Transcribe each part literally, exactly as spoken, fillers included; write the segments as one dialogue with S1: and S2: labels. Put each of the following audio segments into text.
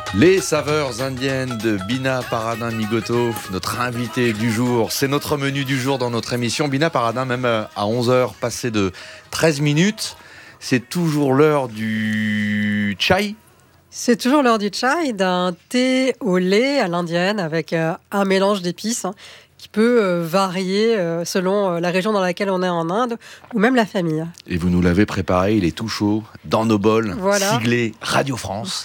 S1: Les saveurs indiennes de Bina Paradin Migoto, notre invité du jour. C'est notre menu du jour dans notre émission. Bina Paradin, même à onze heures, passé de treize minutes, c'est toujours l'heure du chai.
S2: C'est toujours l'heure du chai, d'un thé au lait à l'indienne avec euh, un mélange d'épices hein, qui peut euh, varier euh, selon euh, la région dans laquelle on est en Inde ou même la famille.
S1: Et vous nous l'avez préparé, il est tout chaud, dans nos bols,
S2: voilà.
S1: Siglé Radio France.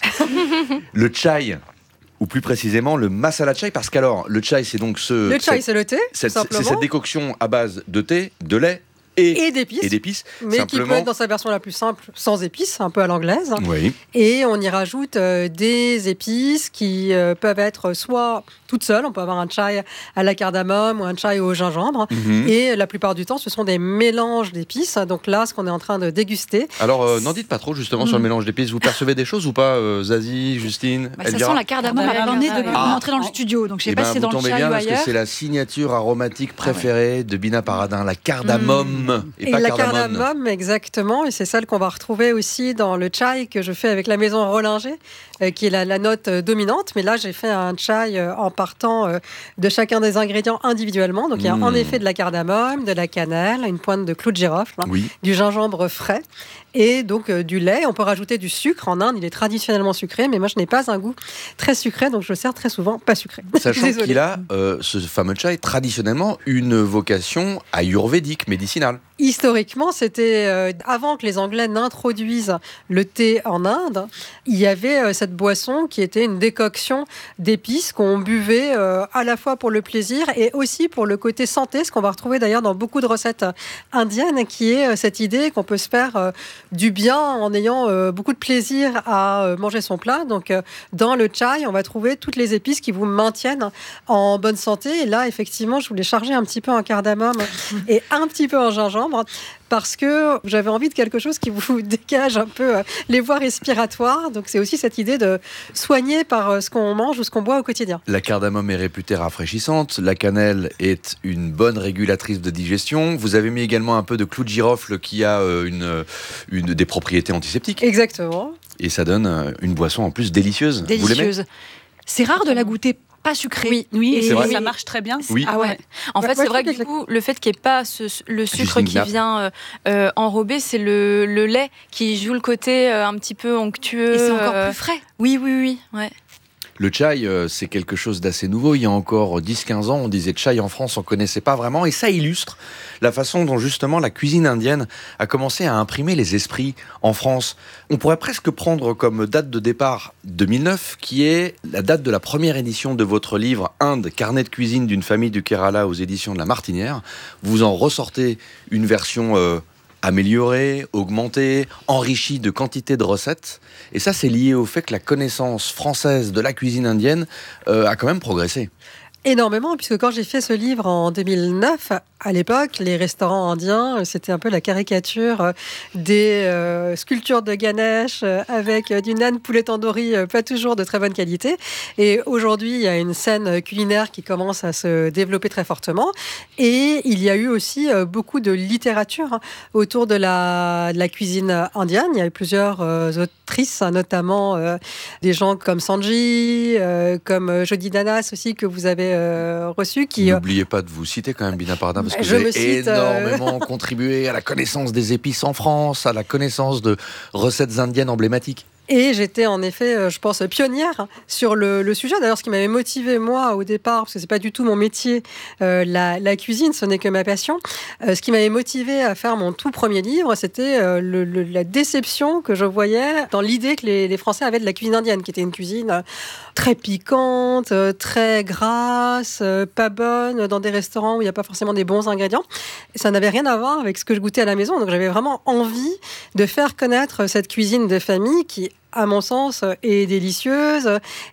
S1: Le chai, ou plus précisément le masala chai, parce qu'alors, le chai c'est donc ce...
S2: Le chai
S1: cette,
S2: c'est le thé,
S1: cette,
S2: simplement.
S1: C'est cette décoction à base de thé, de lait, Et,
S2: et d'épices,
S1: et d'épices
S2: mais
S1: simplement...
S2: qui peut être dans sa version la plus simple, sans épices, un peu à l'anglaise.
S1: Oui.
S2: Et on y rajoute euh, des épices qui euh, peuvent être soit toutes seules, on peut avoir un chai à la cardamome ou un chai au gingembre,
S1: Mm-hmm.
S2: et la plupart du temps, ce sont des mélanges d'épices. Donc là, ce qu'on est en train de déguster...
S1: Alors, euh, n'en dites pas trop justement mm. sur le mélange d'épices. Vous percevez des choses ou pas, euh, Zazie, Justine,
S3: bah, Ça sent la cardamome à l'année de
S1: ah.
S3: rentrer dans le studio, donc je sais
S1: eh
S3: pas
S1: ben,
S3: si c'est dans le chai
S1: bien,
S3: ou
S1: parce
S3: ailleurs.
S1: que c'est la signature aromatique préférée ah ouais. de Bina Paradin, la cardamome. Mm. Et,
S2: et
S1: pas
S2: la
S1: cardamone.
S2: cardamome, exactement, et c'est celle qu'on va retrouver aussi dans le chai que je fais avec la maison Rollinger, euh, qui est la, la note euh, dominante. Mais là, j'ai fait un chai euh, en partant euh, de chacun des ingrédients individuellement. Donc, il y a mmh. en effet de la cardamome, de la cannelle, une pointe de clou de girofle, hein, oui. du gingembre frais et donc euh, du lait. On peut rajouter du sucre. En Inde, il est traditionnellement sucré, mais moi, je n'ai pas un goût très sucré, donc je sers très souvent pas sucré.
S1: Sachant qu'il a, euh, ce fameux chai, traditionnellement, une vocation ayurvédique, médicinale.
S2: Historiquement, c'était euh, avant que les Anglais n'introduisent le thé en Inde, il y avait euh, cette boisson qui était une décoction d'épices qu'on buvait euh, à la fois pour le plaisir et aussi pour le côté santé, ce qu'on va retrouver d'ailleurs dans beaucoup de recettes indiennes, qui est euh, cette idée qu'on peut se faire euh, du bien en ayant euh, beaucoup de plaisir à euh, manger son plat. Donc euh, dans le chai, on va trouver toutes les épices qui vous maintiennent en bonne santé. Et là, effectivement, je voulais charger un petit peu en cardamome et un petit peu en gingembre, parce que j'avais envie de quelque chose qui vous dégage un peu les voies respiratoires. Donc c'est aussi cette idée de soigner par ce qu'on mange ou ce qu'on boit au quotidien.
S1: La cardamome est réputée rafraîchissante, la cannelle est une bonne régulatrice de digestion. Vous avez mis également un peu de clou de girofle qui a une, une, des propriétés antiseptiques.
S2: Exactement.
S1: Et ça donne une boisson en plus délicieuse.
S3: Délicieuse.
S1: Vous l'aimez ?
S3: C'est rare de la goûter pas sucré.
S4: Oui, oui,
S3: et
S1: c'est vrai.
S4: Ça marche très bien.
S1: Oui.
S4: Ah ouais. En
S2: ouais,
S4: fait,
S2: ouais,
S4: c'est vrai que du coup, le fait qu'il n'y ait pas ce, le sucre qui vient euh, euh, enrober, c'est le, le lait qui joue le côté euh, un petit peu onctueux.
S3: Et c'est encore
S4: euh...
S3: plus frais.
S4: Oui, oui, oui. Ouais.
S1: Le chai, euh, c'est quelque chose d'assez nouveau. Il y a encore dix quinze ans, on disait chai en France, on ne connaissait pas vraiment. Et ça illustre la façon dont justement la cuisine indienne a commencé à imprimer les esprits en France. On pourrait presque prendre comme date de départ deux mille neuf, qui est la date de la première édition de votre livre Inde, carnet de cuisine d'une famille du Kerala aux éditions de La Martinière. Vous en ressortez une version... Euh, améliorée, augmentée, enrichie de quantité de recettes. Et ça, c'est lié au fait que la connaissance française de la cuisine indienne euh, a quand même progressé.
S2: Énormément, puisque quand j'ai fait ce livre en deux mille neuf, à l'époque, les restaurants indiens, c'était un peu la caricature des euh, sculptures de Ganesh avec du naan poulet tandoori, pas toujours de très bonne qualité. Et aujourd'hui, il y a une scène culinaire qui commence à se développer très fortement. Et il y a eu aussi beaucoup de littérature autour de la, de la cuisine indienne. Il y a eu plusieurs euh, autrices, notamment euh, des gens comme Sanji, euh, comme Jodi Danas aussi, que vous avez euh, reçu. Qui,
S1: N'oubliez pas de vous citer quand même, Bina Paradin, parce que
S2: je
S1: vous avez
S2: cite,
S1: énormément
S2: euh...
S1: contribué à la connaissance des épices en France, à la connaissance de recettes indiennes emblématiques.
S2: Et j'étais en effet, je pense, pionnière sur le, le sujet. D'ailleurs, ce qui m'avait motivée, moi, au départ, parce que c'est pas du tout mon métier, euh, la, la cuisine, ce n'est que ma passion. Euh, ce qui m'avait motivée à faire mon tout premier livre, c'était euh, le, le, la déception que je voyais dans l'idée que les, les Français avaient de la cuisine indienne, qui était une cuisine très piquante, très grasse, pas bonne, dans des restaurants où il n'y a pas forcément des bons ingrédients. Et ça n'avait rien à voir avec ce que je goûtais à la maison. Donc j'avais vraiment envie de faire connaître cette cuisine de famille qui, à mon sens, est délicieuse,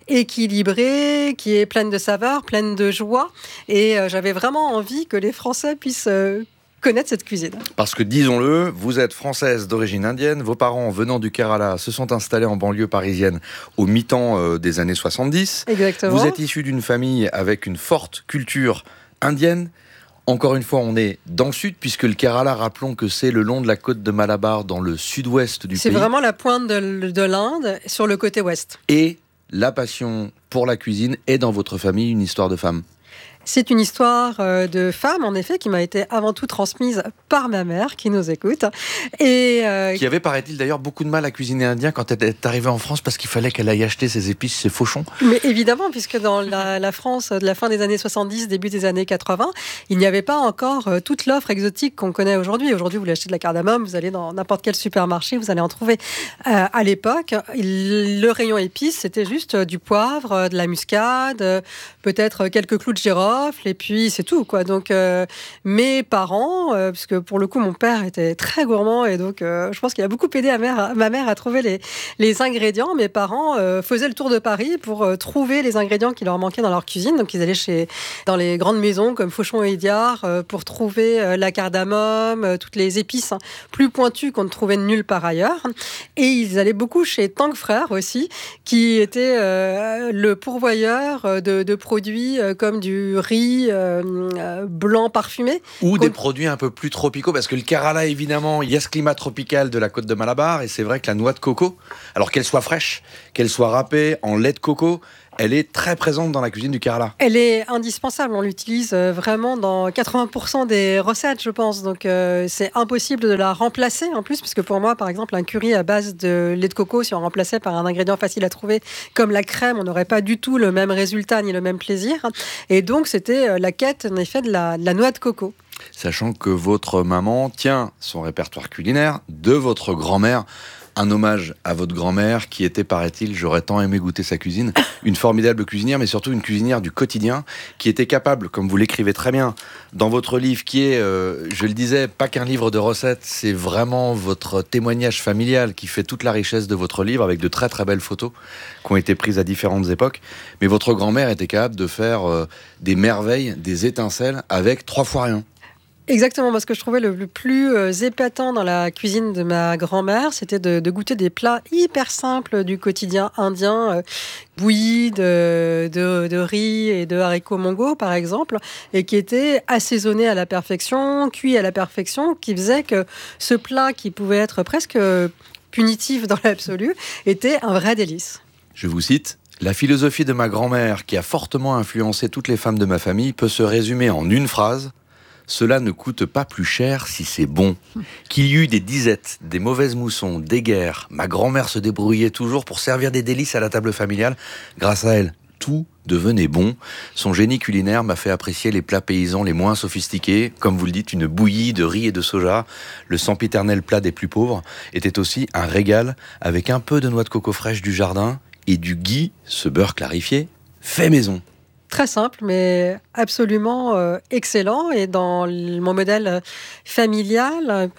S2: équilibrée, qui est pleine de saveurs, pleine de joie. Et euh, j'avais vraiment envie que les Français puissent euh, connaître cette cuisine.
S1: Parce que, disons-le, vous êtes française d'origine indienne, vos parents venant du Kerala se sont installés en banlieue parisienne au mi-temps euh, des années soixante-dix.
S2: Exactement.
S1: Vous êtes issu d'une famille avec une forte culture indienne. Encore une fois, on est dans le sud, puisque le Kerala, rappelons que c'est le long de la côte de Malabar, dans le sud-ouest du
S2: c'est
S1: pays.
S2: C'est vraiment la pointe de, de l'Inde, sur le côté ouest.
S1: Et la passion pour la cuisine est dans votre famille une histoire de femme?
S2: C'est une histoire de femme, en effet, qui m'a été avant tout transmise par ma mère, qui nous écoute. Et euh...
S1: qui avait, paraît-il, d'ailleurs beaucoup de mal à cuisiner indien quand elle est arrivée en France parce qu'il fallait qu'elle aille acheter ses épices, ses fauchons.
S2: Mais évidemment, puisque dans la, la France de la fin des années soixante-dix, début des années quatre-vins, il n'y avait pas encore euh, toute l'offre exotique qu'on connaît aujourd'hui. Aujourd'hui, vous voulez acheter de la cardamome, vous allez dans n'importe quel supermarché, vous allez en trouver. Euh, à l'époque, il, le rayon épices, c'était juste euh, du poivre, euh, de la muscade, euh, peut-être quelques clous de girofle, et puis c'est tout, quoi. Donc euh, mes parents, euh, parce que pour le coup mon père était très gourmand et donc euh, je pense qu'il a beaucoup aidé à mère, ma mère à trouver les, les ingrédients. Mes parents euh, faisaient le tour de Paris pour euh, trouver les ingrédients qui leur manquaient dans leur cuisine. Donc ils allaient chez dans les grandes maisons comme Fauchon et Hédiard euh, pour trouver euh, la cardamome, euh, toutes les épices hein, plus pointues qu'on ne trouvait nulle part ailleurs. Et ils allaient beaucoup chez Tang Frères aussi, qui était euh, le pourvoyeur de, de produits euh, comme du riz euh, euh, blanc parfumé.
S1: Ou des produits un peu plus tropicaux, parce que le Kerala, évidemment, il y a ce climat tropical de la côte de Malabar, et c'est vrai que la noix de coco, alors qu'elle soit fraîche, qu'elle soit râpée en lait de coco, elle est très présente dans la cuisine du Kerala.
S2: Elle est indispensable, on l'utilise vraiment dans quatre-vingts pour cent des recettes, je pense. Donc euh, c'est impossible de la remplacer en plus, puisque pour moi, par exemple, un curry à base de lait de coco, si on remplaçait par un ingrédient facile à trouver comme la crème, on n'aurait pas du tout le même résultat ni le même plaisir. Et donc c'était la quête, en effet, de la, de la noix de coco.
S1: Sachant que votre maman tient son répertoire culinaire de votre grand-mère. Un hommage à votre grand-mère qui était, paraît-il, j'aurais tant aimé goûter sa cuisine, une formidable cuisinière, mais surtout une cuisinière du quotidien, qui était capable, comme vous l'écrivez très bien, dans votre livre, qui est, euh, je le disais, pas qu'un livre de recettes, c'est vraiment votre témoignage familial qui fait toute la richesse de votre livre, avec de très très belles photos qui ont été prises à différentes époques. Mais votre grand-mère était capable de faire euh, des merveilles, des étincelles, avec trois fois rien.
S2: Exactement, parce que je trouvais le, le plus euh, épatant dans la cuisine de ma grand-mère, c'était de, de goûter des plats hyper simples du quotidien indien, euh, bouillis de, de, de riz et de haricots mongo, par exemple, et qui étaient assaisonnés à la perfection, cuits à la perfection, qui faisait que ce plat, qui pouvait être presque punitif dans l'absolu, était un vrai délice.
S1: Je vous cite. La philosophie de ma grand-mère, qui a fortement influencé toutes les femmes de ma famille, peut se résumer en une phrase. Cela ne coûte pas plus cher si c'est bon. Qu'il y eut des disettes, des mauvaises moussons, des guerres, ma grand-mère se débrouillait toujours pour servir des délices à la table familiale. Grâce à elle, tout devenait bon. Son génie culinaire m'a fait apprécier les plats paysans les moins sophistiqués. Comme vous le dites, une bouillie de riz et de soja. Le sempiternel plat des plus pauvres était aussi un régal avec un peu de noix de coco fraîche du jardin et du ghee, ce beurre clarifié, fait maison.
S2: Très simple, mais absolument euh, excellent. Et dans le, mon modèle familial,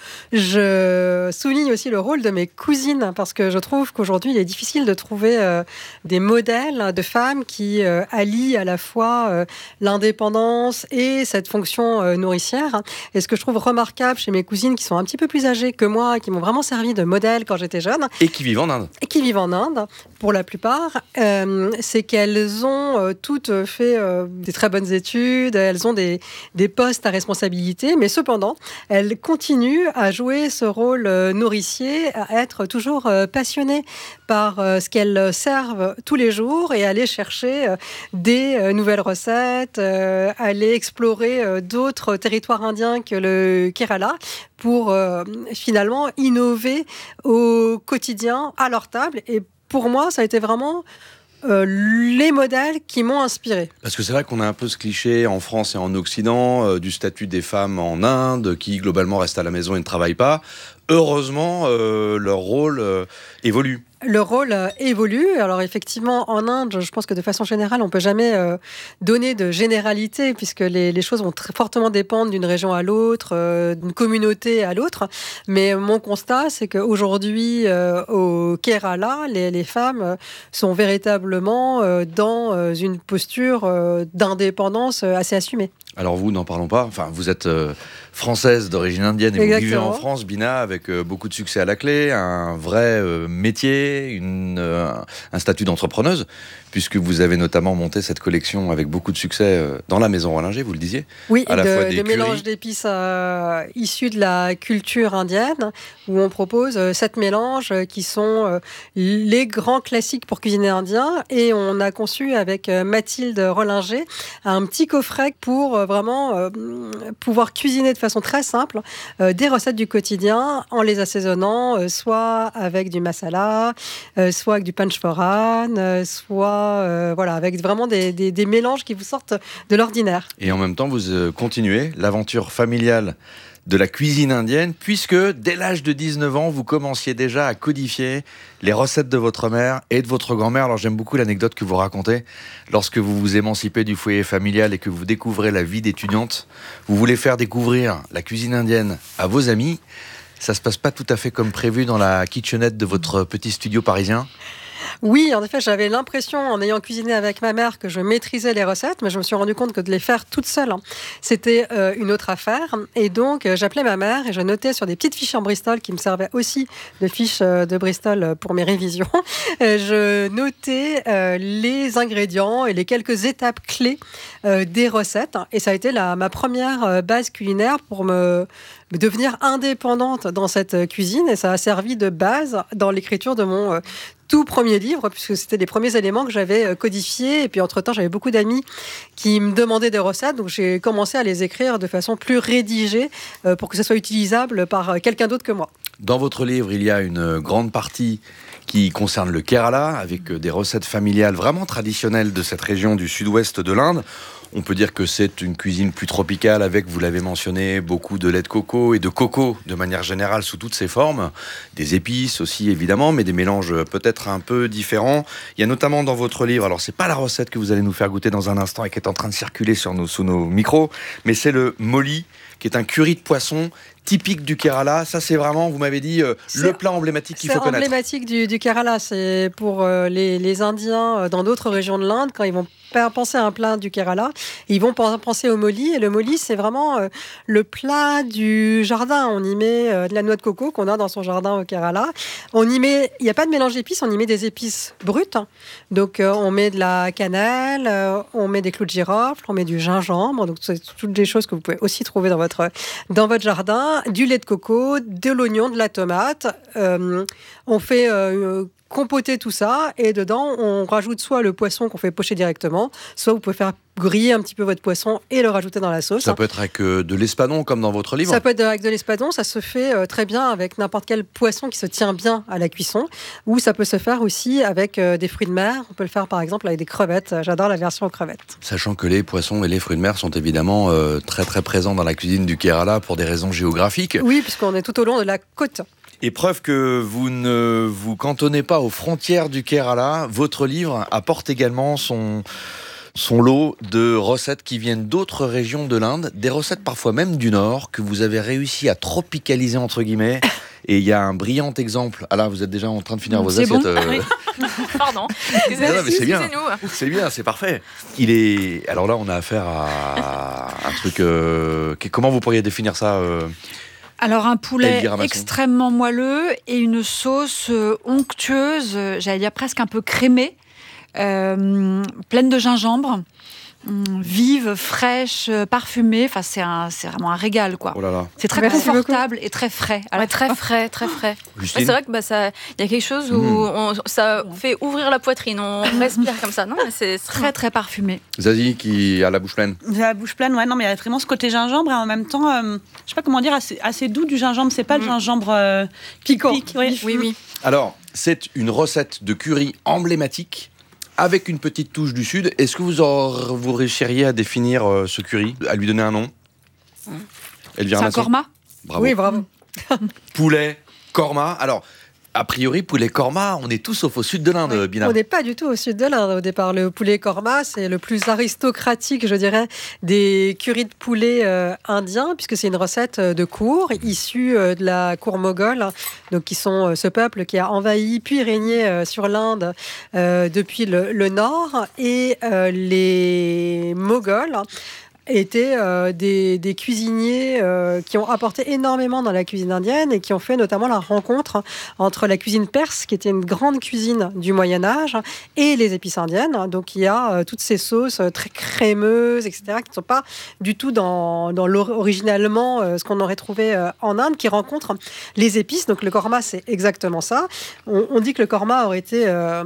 S2: je souligne aussi le rôle de mes cousines, parce que je trouve qu'aujourd'hui, il est difficile de trouver euh, des modèles de femmes qui euh, allient à la fois euh, l'indépendance et cette fonction euh, nourricière. Et ce que je trouve remarquable chez mes cousines qui sont un petit peu plus âgées que moi, qui m'ont vraiment servi de modèle quand j'étais jeune.
S1: Et qui vivent en Inde.
S2: Et qui vivent en Inde, pour la plupart, euh, c'est qu'elles ont euh, toutes fait euh, des très bonnes études, elles ont des, des postes à responsabilité, mais cependant, elles continuent à jouer ce rôle euh, nourricier, à être toujours euh, passionnées par euh, ce qu'elles servent tous les jours et aller chercher euh, des euh, nouvelles recettes, euh, aller explorer euh, d'autres territoires indiens que le Kerala pour euh, finalement innover au quotidien à leur table. Et pour moi, ça a été vraiment Euh, les modèles qui m'ont inspiré.
S1: Parce que c'est vrai qu'on a un peu ce cliché en France et en Occident euh, du statut des femmes en Inde qui globalement restent à la maison et ne travaillent pas. Heureusement, euh, leur rôle euh, évolue.
S2: Le rôle euh, évolue. Alors effectivement, en Inde, je pense que de façon générale, on ne peut jamais euh, donner de généralité puisque les, les choses vont très fortement dépendre d'une région à l'autre, euh, d'une communauté à l'autre. Mais mon constat, c'est qu'aujourd'hui, euh, au Kerala, les, les femmes sont véritablement euh, dans une posture euh, d'indépendance assez assumée.
S1: Alors vous, n'en parlons pas. Enfin, vous êtes euh, française d'origine indienne et
S2: Exactement.
S1: vous vivez en France, Bina, avec euh, beaucoup de succès à la clé, un vrai euh, métier, une, euh, un statut d'entrepreneuse, puisque vous avez notamment monté cette collection avec beaucoup de succès euh, dans la maison Rollinger, vous le disiez.
S2: Oui,
S1: à la
S2: de,
S1: fois des
S2: de
S1: currys.
S2: mélanges d'épices euh, issus de la culture indienne, où on propose euh, sept mélanges euh, qui sont euh, les grands classiques pour cuisiner indien. Et on a conçu avec euh, Mathilde Rollinger un petit coffret pour euh, vraiment euh, pouvoir cuisiner de façon très simple euh, des recettes du quotidien en les assaisonnant, euh, soit avec du masala, euh, soit avec du panchphoran, euh, soit euh, voilà, avec vraiment des, des, des mélanges qui vous sortent de l'ordinaire.
S1: Et en même temps, vous euh, continuez l'aventure familiale de la cuisine indienne, puisque dès l'âge de dix-neuf ans, vous commenciez déjà à codifier les recettes de votre mère et de votre grand-mère. Alors j'aime beaucoup l'anecdote que vous racontez. Lorsque vous vous émancipez du foyer familial et que vous découvrez la vie d'étudiante, vous voulez faire découvrir la cuisine indienne à vos amis. Ça se passe pas tout à fait comme prévu dans la kitchenette de votre petit studio parisien.
S2: Oui, en effet, j'avais l'impression, en ayant cuisiné avec ma mère, que je maîtrisais les recettes, mais je me suis rendu compte que de les faire toute seule, hein, c'était euh, une autre affaire. Et donc, euh, j'appelais ma mère et je notais sur des petites fiches en Bristol, qui me servaient aussi de fiches euh, de Bristol pour mes révisions. Euh, je notais euh, les ingrédients et les quelques étapes clés euh, des recettes. Et ça a été la, ma première euh, base culinaire pour me devenir indépendante dans cette cuisine. Et ça a servi de base dans l'écriture de mon euh, tout premier livre, puisque c'était les premiers éléments que j'avais codifiés. Et puis, entre-temps, j'avais beaucoup d'amis qui me demandaient des recettes. Donc, j'ai commencé à les écrire de façon plus rédigée euh, pour que ça soit utilisable par quelqu'un d'autre que moi.
S1: Dans votre livre, il y a une grande partie qui concerne le Kerala, avec des recettes familiales vraiment traditionnelles de cette région du sud-ouest de l'Inde. On peut dire que c'est une cuisine plus tropicale avec, vous l'avez mentionné, beaucoup de lait de coco et de coco de manière générale sous toutes ses formes. Des épices aussi évidemment, mais des mélanges peut-être un peu différents. Il y a notamment dans votre livre, alors c'est pas la recette que vous allez nous faire goûter dans un instant et qui est en train de circuler sur nos, sous nos micros, mais c'est le moli, qui est un curry de poisson typique du Kerala. Ça, c'est vraiment, vous m'avez dit, euh, le plat emblématique qu'il faut connaître.
S2: C'est emblématique du, du Kerala. C'est pour euh, les, les Indiens euh, dans d'autres régions de l'Inde, quand ils vont penser à un plat du Kerala, ils vont penser au moli. Et le moli, c'est vraiment euh, le plat du jardin. On y met euh, de la noix de coco qu'on a dans son jardin au Kerala. On y met, il n'y a pas de mélange d'épices, on y met des épices brutes. Donc, euh, on met de la cannelle, euh, on met des clous de girofle, on met du gingembre. Donc, c'est toutes des choses que vous pouvez aussi trouver dans votre, dans votre jardin. Du lait de coco, de l'oignon, de la tomate. Euh, on fait euh, compoter tout ça et dedans, on rajoute soit le poisson qu'on fait pocher directement, soit vous pouvez faire griller un petit peu votre poisson et le rajouter dans la sauce.
S1: Ça peut être avec euh, de l'espadon comme dans votre livre.
S2: Ça peut être avec de l'espadon, ça se fait euh, très bien avec n'importe quel poisson qui se tient bien à la cuisson, ou ça peut se faire aussi avec euh, des fruits de mer. On peut le faire par exemple avec des crevettes. J'adore la version aux crevettes.
S1: Sachant que les poissons et les fruits de mer sont évidemment euh, très très présents dans la cuisine du Kerala pour des raisons géographiques.
S2: Oui, puisqu'on est tout au long de la côte.
S1: Et preuve que vous ne vous cantonnez pas aux frontières du Kerala, votre livre apporte également son, son lot de recettes qui viennent d'autres régions de l'Inde, des recettes parfois même du Nord, que vous avez réussi à tropicaliser entre guillemets. Et il y a un brillant exemple. Ah là, vous êtes déjà en train de finir vos
S3: C'est
S1: assiettes.
S3: bon.
S1: Euh...
S4: Pardon.
S1: Non, non, mais c'est bien.
S4: Excusez-nous.
S1: C'est bien, c'est parfait. Il est. Alors là, on a affaire à un truc. Euh... Comment vous pourriez définir ça euh...
S3: Alors un poulet
S1: Elvira Masson.
S3: extrêmement moelleux et une sauce euh, onctueuse, euh, j'allais dire presque un peu crémée, euh, pleine de gingembre, hum, vive, fraîche, euh, parfumée. Enfin, c'est un, c'est vraiment un régal, quoi.
S1: Oh là là.
S3: C'est très
S2: Merci
S3: confortable et très frais.
S4: Ouais, très frais, très frais.
S1: Justine.
S4: Ouais, c'est vrai que bah, ça, il y a quelque chose où
S1: Mmh.
S4: on, ça fait ouvrir la poitrine, on respire comme ça. Non, mais c'est
S3: Très très parfumé.
S1: Zazie qui a la bouche pleine.
S5: J'ai la bouche pleine, ouais, non, mais il y a vraiment ce côté gingembre et en même temps, euh, je sais pas comment dire, assez, assez doux du gingembre. C'est pas
S4: Mm.
S5: le gingembre euh,
S2: Piquant.
S5: pique, ouais.
S4: Oui, oui.
S1: Alors, c'est une recette de curry emblématique avec une petite touche du Sud. Est-ce que vous, aur- vous réussiriez à définir euh, ce curry, à lui donner un nom
S4: Mm.
S1: Elvira
S3: C'est un
S1: Masson.
S3: korma.
S1: Bravo.
S2: Oui, bravo.
S1: Poulet, korma. Alors, a priori, poulet korma, on est tous sauf au sud de l'Inde,
S2: Oui.
S1: Bina.
S2: On n'est pas du tout au sud de l'Inde au départ. Le poulet korma, c'est le plus aristocratique, je dirais, des currys de poulet euh, indiens, puisque c'est une recette euh, de cour issue euh, de la cour moghole, hein, donc qui sont euh, ce peuple qui a envahi puis régné euh, sur l'Inde euh, depuis le, le nord. Et euh, les Moghols étaient euh, des, des cuisiniers euh, qui ont apporté énormément dans la cuisine indienne et qui ont fait notamment la rencontre entre la cuisine perse, qui était une grande cuisine du Moyen-Âge, et les épices indiennes. Donc il y a euh, toutes ces sauces très crémeuses, et cetera, qui ne sont pas du tout dans, dans originalement euh, ce qu'on aurait trouvé euh, en Inde, qui rencontrent les épices. Donc le korma, c'est exactement ça. On, on dit que le korma aurait été euh,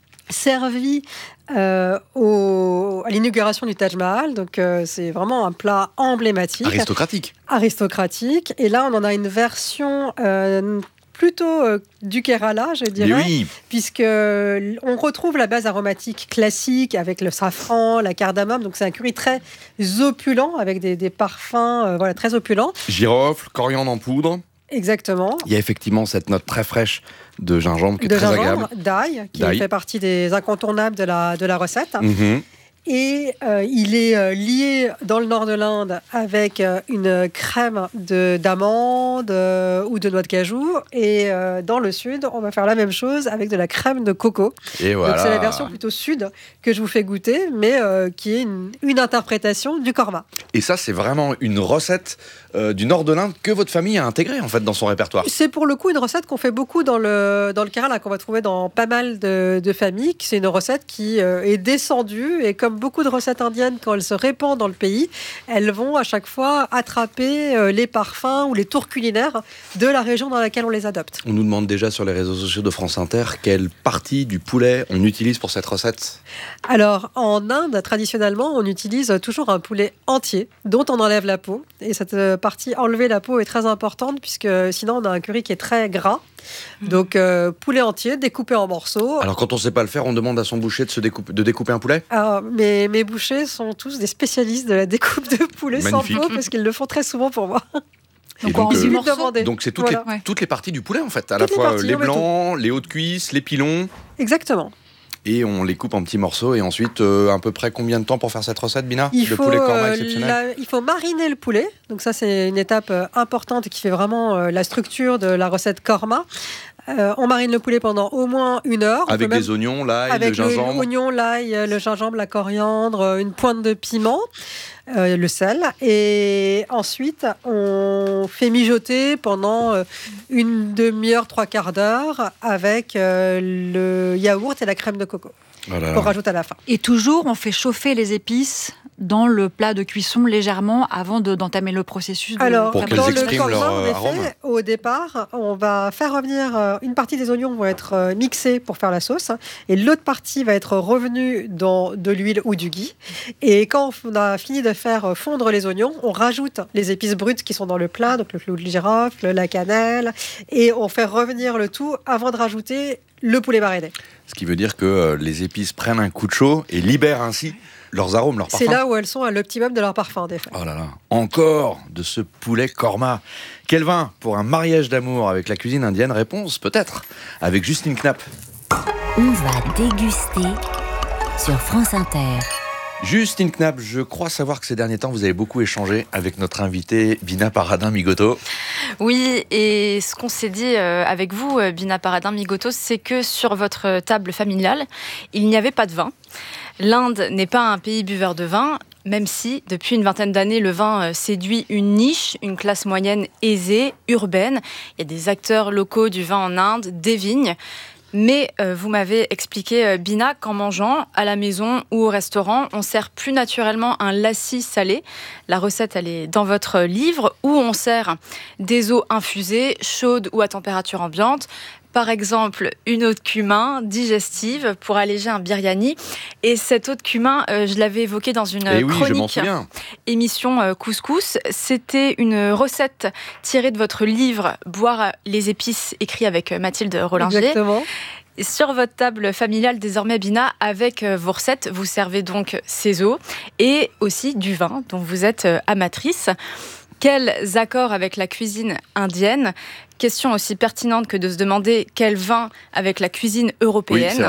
S2: servi euh, au, à l'inauguration du Taj Mahal. Donc euh, c'est vraiment un plat emblématique.
S1: Aristocratique.
S2: Aristocratique. Et là, on en a une version euh, plutôt euh, du Kerala, je dirais,
S1: oui.
S2: puisque on retrouve la base aromatique classique avec le safran, la cardamome. Donc c'est un curry très opulent avec des, des parfums, euh, voilà, très opulents.
S1: Girofle, coriandre en poudre.
S2: Exactement.
S1: Il y a effectivement cette note très fraîche de gingembre qui est
S2: de
S1: très
S2: gingembre,
S1: agréable.
S2: d'ail, qui
S1: D'ail.
S2: fait partie des incontournables de la, de la recette.
S1: Mmh.
S2: Et euh, il est euh, lié dans le nord de l'Inde avec euh, une crème de, d'amande euh, ou de noix de cajou. Et euh, dans le sud, on va faire la même chose avec de la crème de coco.
S1: Et voilà.
S2: Donc c'est la version plutôt sud que je vous fais goûter, mais euh, qui est une, une interprétation du korma.
S1: Et ça, c'est vraiment une recette euh, du nord de l'Inde que votre famille a intégrée en fait dans son répertoire.
S2: C'est pour le coup une recette qu'on fait beaucoup dans le, dans le Kerala, qu'on va trouver dans pas mal de, de familles. C'est une recette qui euh, est descendue, et comme beaucoup de recettes indiennes, quand elles se répandent dans le pays, elles vont à chaque fois attraper euh, les parfums ou les tours culinaires de la région dans laquelle on les adopte.
S1: On nous demande déjà sur les réseaux sociaux de France Inter quelle partie du poulet on utilise pour cette recette.
S2: Alors, en Inde, traditionnellement, on utilise toujours un poulet entier, dont on enlève la peau. Et cette partie, enlever la peau, est très importante, puisque sinon, on a un curry qui est très gras. Donc, euh, poulet entier, découpé en morceaux.
S1: Alors, quand on ne sait pas le faire, on demande à son boucher de, se découper, de découper un poulet.
S2: Alors, mes, mes bouchers sont tous des spécialistes de la découpe de poulet
S1: Magnifique.
S2: Sans peau, parce qu'ils le font très souvent pour moi.
S1: Et
S3: Donc,
S1: donc,
S3: en
S1: euh,
S3: dix morceaux.
S1: Donc, c'est toutes,
S2: Voilà.
S1: les,
S3: Ouais.
S1: toutes les parties du poulet en fait, à
S2: Toutes
S1: la
S2: les
S1: fois
S2: parties,
S1: les
S2: on met
S1: blancs, les hauts de cuisse, les pilons.
S2: Exactement.
S1: Et on les coupe en petits morceaux. Et ensuite, euh, à peu près combien de temps pour faire cette recette, Bina?
S2: Il
S1: Le
S2: faut,
S1: poulet korma
S2: euh,
S1: exceptionnel.
S2: la- il faut mariner le poulet. Donc ça, c'est une étape euh, importante et qui fait vraiment euh, la structure de la recette korma. Euh, on marine le poulet pendant au moins une heure. On
S1: Avec
S2: peut même-
S1: des oignons, l'ail,
S2: avec
S1: le gingembre.
S2: l'oignon, l'ail, le gingembre, la coriandre, euh, une pointe de piment, euh, le sel. Et ensuite, on fait mijoter pendant euh, une demi-heure, trois quarts d'heure avec euh, le yaourt et la crème de coco
S1: Oh là là.
S2: qu'on rajoute à la fin.
S3: Et toujours, on fait chauffer les épices dans le plat de cuisson légèrement avant de, d'entamer le processus de
S2: Alors,
S1: Pour
S3: fabrication.
S1: qu'elles
S2: dans le
S1: expriment
S2: korma,
S1: leur,
S2: en
S1: euh,
S2: effet,
S1: arôme.
S2: au départ, on va faire revenir euh, une partie des oignons vont être euh, mixés pour faire la sauce, et l'autre partie va être revenue dans de l'huile ou du ghee. Et quand on a fini de faire fondre les oignons, on rajoute les épices brutes qui sont dans le plat, donc le clou de girofle, la cannelle, et on fait revenir le tout avant de rajouter le poulet mariné.
S1: Ce qui veut dire que euh, les épices prennent un coup de chaud et libèrent ainsi leurs arômes, leurs parfums.
S2: C'est là où elles sont à l'optimum de leur parfum, des fois.
S1: Oh là là, encore de ce poulet korma. Quel vin pour un mariage d'amour avec la cuisine indienne? Réponse peut-être avec Justine Knapp.
S6: On va déguster sur France Inter.
S1: Justine Knapp, je crois savoir que ces derniers temps, vous avez beaucoup échangé avec notre invitée Bina Paradin-Migoto.
S4: Oui, et ce qu'on s'est dit euh, avec vous, euh, Bina Paradin-Migoto, c'est que sur votre table familiale, il n'y avait pas de vin. L'Inde n'est pas un pays buveur de vin, même si, depuis une vingtaine d'années, le vin euh, séduit une niche, une classe moyenne aisée, urbaine. Il y a des acteurs locaux du vin en Inde, des vignes. Mais euh, vous m'avez expliqué, euh, Bina, qu'en mangeant à la maison ou au restaurant, on sert plus naturellement un lassi salé. La recette, elle est dans votre livre, où on sert des eaux infusées, chaudes ou à température ambiante. Par exemple, une eau de cumin digestive pour alléger un biryani. Et cette eau de cumin, euh, je l'avais évoquée dans une
S1: Et oui, je m'en
S4: chronique
S1: souviens.
S4: émission euh, Couscous. C'était une recette tirée de votre livre Boire les épices, écrit avec euh, Mathilde Rollinger.
S2: Exactement.
S4: Et sur votre table familiale, désormais, Bina, avec euh, vos recettes, vous servez donc ces eaux et aussi du vin dont vous êtes euh, amatrice. Quels accords avec la cuisine indienne? Question aussi pertinente que de se demander quel vin avec la cuisine européenne.
S1: Oui, c'est vrai.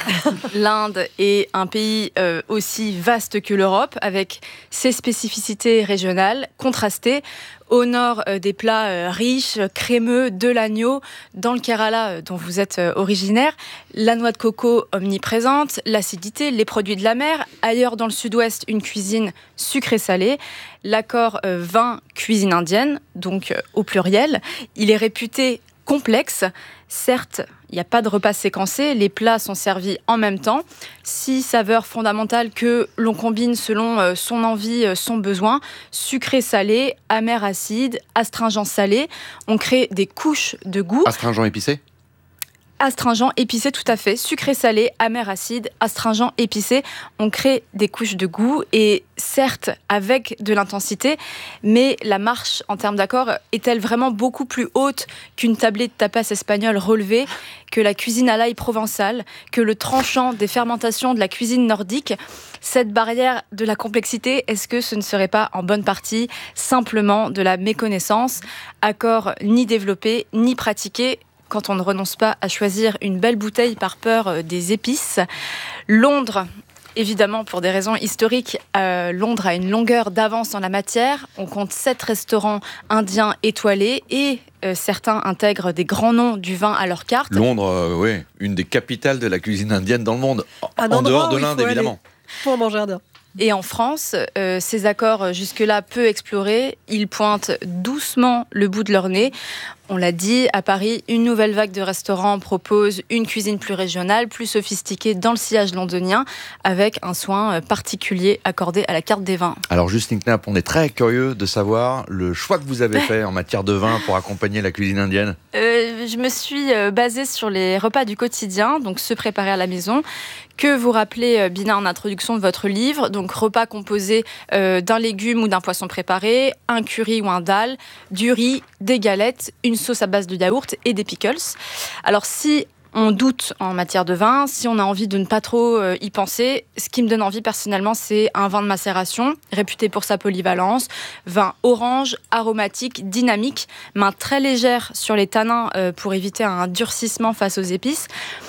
S4: L'Inde est un pays euh, aussi vaste que l'Europe, avec ses spécificités régionales contrastées. Au nord, euh, des plats euh, riches, crémeux, de l'agneau. Dans le Kerala, euh, dont vous êtes euh, originaire, la noix de coco omniprésente, l'acidité, les produits de la mer. Ailleurs, dans le sud-ouest, une cuisine sucrée-salée. L'accord euh, vin-cuisine indienne, donc euh, au pluriel. Il est réputé complexe. Certes, il n'y a pas de repas séquencé, les plats sont servis en même temps. Six saveurs fondamentales que l'on combine selon euh, son envie, euh, son besoin. Sucré-salé, amer-acide, astringent-salé. On crée des couches de goût.
S1: Astringent épicé ?
S4: Astringent, épicé, tout à fait. Sucré-salé, amer-acide, astringent, épicé. On crée des couches de goût et certes avec de l'intensité, mais la marche en termes d'accord est-elle vraiment beaucoup plus haute qu'une tablée de tapas espagnole relevée, que la cuisine à l'ail provençale, que le tranchant des fermentations de la cuisine nordique? Cette barrière de la complexité, est-ce que ce ne serait pas en bonne partie simplement de la méconnaissance? Accord ni développé, ni pratiqué, quand on ne renonce pas à choisir une belle bouteille par peur des épices. Londres, évidemment, pour des raisons historiques, euh, Londres a une longueur d'avance en la matière. On compte sept restaurants indiens étoilés et euh, certains intègrent des grands noms du vin à leur carte.
S1: Londres, euh, oui, une des capitales de la cuisine indienne dans le monde,
S2: Un
S1: en
S2: endroit
S1: dehors de
S2: où il
S1: l'Inde
S2: faut
S1: évidemment.
S2: aller pour manger indien.
S4: Et en France, euh, ces accords jusque-là peu explorés, ils pointent doucement le bout de leur nez. On l'a dit, à Paris, une nouvelle vague de restaurants propose une cuisine plus régionale, plus sophistiquée dans le sillage londonien, avec un soin particulier accordé à la carte des vins.
S1: Alors Justine Knapp, on est très curieux de savoir le choix que vous avez fait en matière de vin pour accompagner la cuisine indienne.
S4: Euh, je me suis euh, basée sur les repas du quotidien, donc ceux préparés à la maison, que vous rappelez, euh, Bina, en introduction de votre livre. Donc repas composés euh, d'un légume ou d'un poisson préparé, un curry ou un dal, du riz, des galettes, une sauce à base de yaourt et des pickles. Alors si on doute en matière de vin, si on a envie de ne pas trop euh, y penser, ce qui me donne envie personnellement, c'est un vin de macération, réputé pour sa polyvalence, vin orange, aromatique, dynamique, main très légère sur les tanins euh, pour éviter un durcissement face aux épices.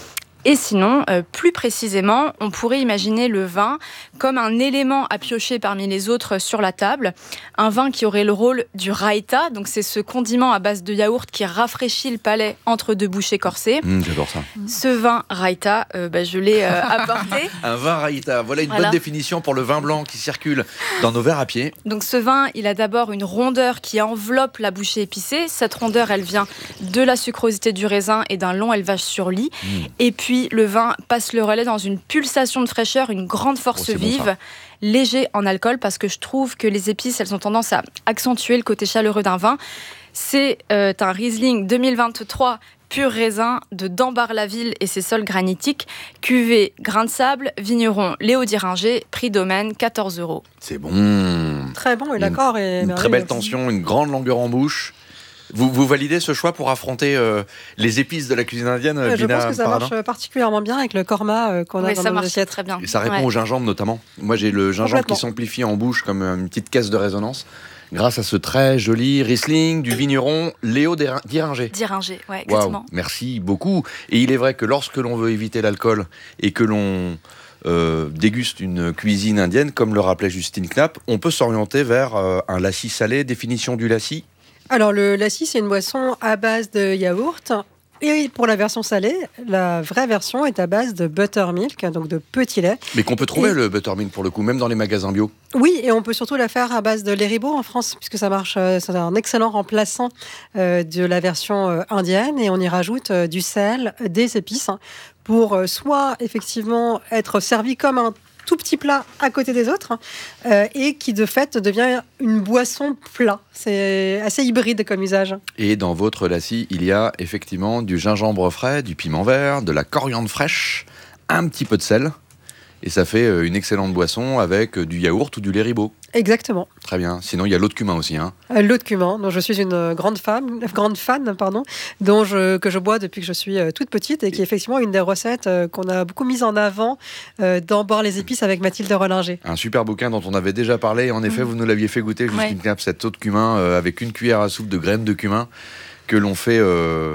S4: Et sinon, euh, plus précisément, on pourrait imaginer le vin comme un élément à piocher parmi les autres sur la table. Un vin qui aurait le rôle du raïta, donc c'est ce condiment à base de yaourt qui rafraîchit le palais entre deux bouchées corsées.
S1: Mmh, j'adore ça.
S4: Ce vin raïta, euh, bah, je l'ai euh, apporté.
S1: Un vin raïta, voilà une
S4: Voilà.
S1: bonne définition pour le vin blanc qui circule dans nos verres à pied.
S4: Donc ce vin, il a d'abord une rondeur qui enveloppe la bouchée épicée. Cette rondeur, elle vient de la sucrosité du raisin et d'un long élevage sur lit. Mmh. Et puis le vin passe le relais dans une pulsation de fraîcheur, une grande force
S1: oh,
S4: vive,
S1: bon,
S4: léger en alcool, parce que je trouve que les épices, elles ont tendance à accentuer le côté chaleureux d'un vin. C'est euh, un Riesling deux mille vingt-trois pur raisin de Dambar-la-Ville et ses sols granitiques, cuvée grain de sable, vigneron Léo Diringer, prix domaine quatorze euros.
S1: C'est bon.
S2: Très bon, et l'accord est
S1: Une très belle tension, une grande longueur en bouche. Vous, vous validez ce choix pour affronter euh, les épices de la cuisine indienne,
S2: euh, Je
S1: Bina
S2: pense que ça
S1: Paradin
S2: marche particulièrement bien avec le korma euh, qu'on a
S4: Oui,
S2: dans
S4: ça
S2: nos
S4: marche
S2: assiettes.
S4: très bien.
S1: Et ça répond
S4: Ouais.
S1: au gingembre notamment. Moi j'ai le gingembre qui
S2: Complètement.
S1: s'amplifie en bouche comme une petite caisse de résonance grâce à ce très joli Riesling du vigneron Léo Diringer.
S4: Diringer, ouais, exactement.
S1: Wow, merci beaucoup. Et il est vrai que lorsque l'on veut éviter l'alcool et que l'on euh, déguste une cuisine indienne, comme le rappelait Justine Knapp, on peut s'orienter vers euh, un lassi salé. Définition du lassi?
S2: Alors, le lassi, c'est une boisson à base de yaourt. Et pour la version salée, la vraie version est à base de buttermilk, donc de petit lait.
S1: Mais qu'on peut trouver
S2: Et-
S1: le buttermilk pour le coup, même dans les magasins bio.
S2: Oui, et on peut surtout la faire à base de lait ribot en France, puisque ça marche, euh, c'est un excellent remplaçant euh, de la version euh, indienne. Et on y rajoute euh, du sel, des épices, hein, pour euh, soit effectivement être servi comme un tout petit plat à côté des autres, euh, et qui de fait devient une boisson plat. C'est assez hybride comme usage.
S1: Et dans votre lassi, il y a effectivement du gingembre frais, du piment vert, de la coriandre fraîche, un petit peu de sel. Et ça fait euh, une excellente boisson avec euh, du yaourt ou du lait ribot.
S2: Exactement.
S1: Très bien. Sinon, il y a l'eau de cumin aussi. Hein.
S2: Euh, L'eau de cumin, dont je suis une grande fan, grande fan pardon, dont je, que je bois depuis que je suis euh, toute petite et qui est effectivement une des recettes euh, qu'on a beaucoup mise en avant euh, dans Boire les épices avec Mathilde Rollinger.
S1: Un super bouquin dont on avait déjà parlé. En effet, vous nous l'aviez fait goûter, Justine
S4: Ouais.
S1: Knapp, cette eau de cumin euh, avec une cuillère à soupe de graines de cumin que l'on fait... Euh,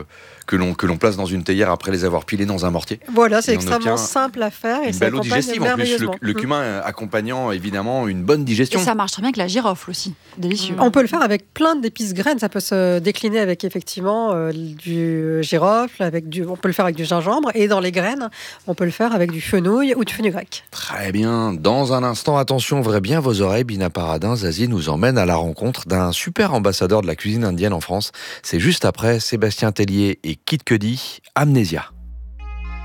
S1: que l'on, que l'on place dans une théière après les avoir pilés dans un mortier.
S2: Voilà, c'est
S1: Et on
S2: extrêmement
S1: obtient
S2: simple à faire et
S1: Une
S2: ça
S1: belle eau
S2: accompagne
S1: digestive en plus, le,
S2: merveilleusement.
S1: le
S2: Mm.
S1: cumin accompagnant évidemment une bonne
S3: Et
S1: digestion.
S3: ça marche très bien avec la girofle aussi. Délicieux.
S2: On peut le faire avec plein d'épices graines. Ça peut se décliner avec effectivement euh, du girofle, avec du, on peut le faire avec du gingembre. Et dans les graines, on peut le faire avec du fenouil ou du fenugrec.
S1: Très bien. Dans un instant, attention, ouvrez bien vos oreilles. Bina Paradin, Zazie nous emmène à la rencontre d'un super ambassadeur de la cuisine indienne en France. C'est juste après Sébastien Tellier et Kid Cudi, Amnésia.